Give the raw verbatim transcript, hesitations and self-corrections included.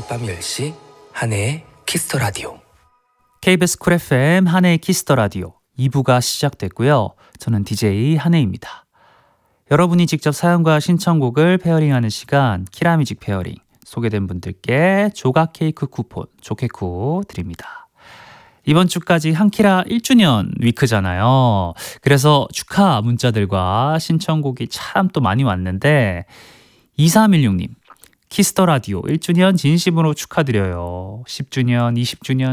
밤 열 시 한혜의 키스터 라디오. 케이비에스 쿨 에프엠 한혜의 키스터 라디오 이 부가 시작됐고요. 저는 디제이 한혜입니다. 여러분이 직접 사연과 신청곡을 페어링하는 시간, 키라뮤직 페어링. 소개된 분들께 조각 케이크 쿠폰, 조케쿠 드립니다. 이번 주까지 한키라 일 주년 위크잖아요. 그래서 축하 문자들과 신청곡이 참 또 많이 왔는데 이삼일육 님, 키스터 라디오 일 주년 진심으로 축하드려요. 십 주년, 이십 주년,